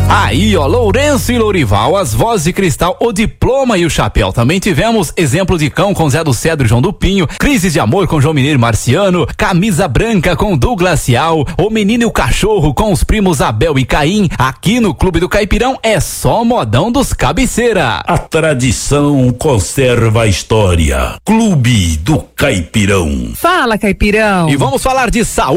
Aí, ó, Lourenço e Lourival, as vozes de Cristal, o Diploma e o Chapéu. Também tivemos Exemplo de Cão com Zé do Cedro e João do Pinho, Crises de Amor com João Mineiro e Marciano, Camisa Branca com Douglas Cial, O Menino e o Cachorro com os primos Abel e Caim. Aqui no Clube do Caipirão é só modão dos cabeceira. A tradição conserva a história. Clube do Caipirão. Fala, Caipirão. E vamos falar de saúde.